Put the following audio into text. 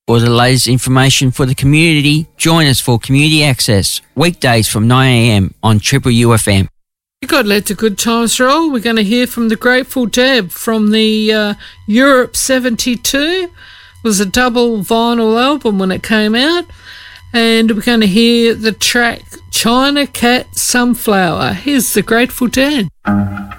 or the latest information for the community, join us for Community Access, weekdays from 9am on Triple UFM. You got Let the Good Times Roll. We're going to hear from the Grateful Dead from the Europe 72. It was a double vinyl album when it came out. And we're going to hear the track China Cat Sunflower. Here's the Grateful Dead.